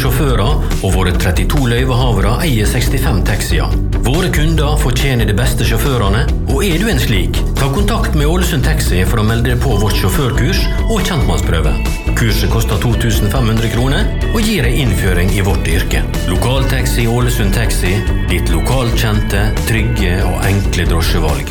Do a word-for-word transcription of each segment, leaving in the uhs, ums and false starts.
sjåfører, og våre trettito løyvehavere eier sekstifem taxier. Våre kunder fortjener de beste sjåførene, og er du en slik, ta kontakt med Ålesund Taxi for å melde deg på vårt sjåførkurs og kjentmannsprøve. Kurset koster to tusen fem hundre kroner og gir deg innføring i vårt yrke. Lokaltaxi Ålesund Taxi, ditt lokalt kjente, trygge og enkle drosjevalg.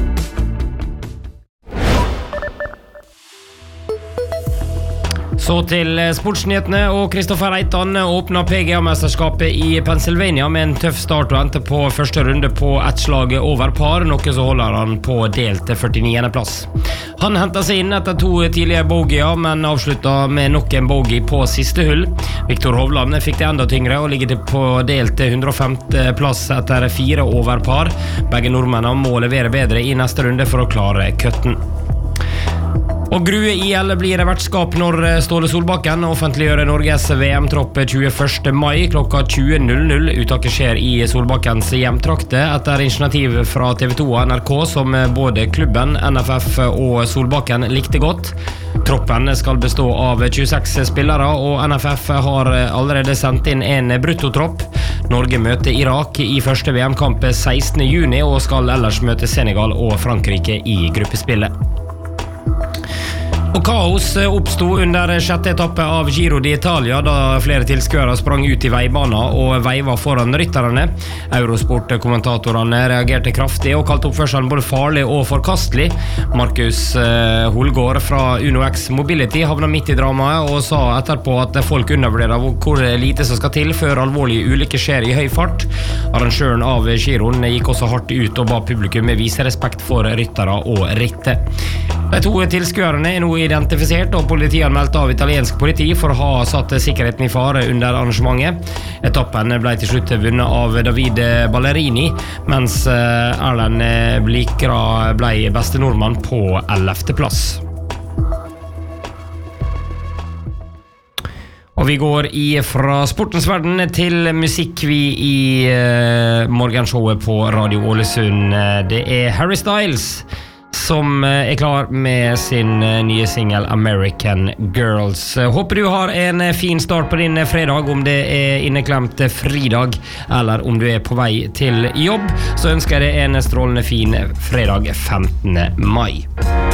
Så til sportsnyhetene, og Kristoffer Reitan åpnet P G A-mesterskapet i Pennsylvania med en tøff start og endte på første runde på ett slag over par, noe så holder han på delt førtiniende plass. Han hentet seg inn etter to tidlige bogier, men avsluttet med nok en bogie på siste hull. Viktor Hovland fikk det enda tyngre og ligger på delt hundre og femte plass etter fire over par. Begge nordmennene må levere bedre i neste runde for å klare køtten. Og Grue I L blir vertskap når Ståle Solbakken offentliggjør Norges V M-tropp tjueførste mai klokka tjue null null. Uttaket skjer I Solbakkens hjemtrakte etter initiativ fra T V to og N R K, som både klubben, N F F og Solbakken likte godt. Troppen skal bestå av tjueseks spillere, og N F F har allerede sendt inn en bruttotropp. Norge møter Irak I første V M-kamp sekstende juni og skal ellers møte Senegal og Frankrike I gruppespillet. Og kaos oppstod under sjette etappe av Giro d'Italia da flere tilskuere sprang ut I veibanen og veiva foran rytterne. Eurosport-kommentatorene reagerte kraftig og kalte oppførselen både farlig og forkastelig. Markus Holgaard fra Uno X Mobility havnet midt I dramaet og sa etterpå at folk undervurderer hvor lite som skal til før alvorlige ulykker skjer I høy fart. Arrangøren av Giroen gikk også hardt ut og ba publikum vise respekt for ryttere og ritte. De to tilskuerne er nå identifisert, og politiet meldte av italiensk politi for å ha satt sikkerheten I fare under arrangementet. Etappen ble til slutt vunnet av David Ballerini, mens Erlend Blikra ble beste nordmann på ellevte plass. Og vi går I fra sportens verden til musikk vi I uh, morgenshowet på Radio Ålesund. Det er Harry Styles som er klar med sin nye single American Girls. Håper du har en fin start på din fredag, om det er inneklemt fridag eller om du er på vei til jobb. Så ønsker jeg deg en strålende fin fredag femtende mai.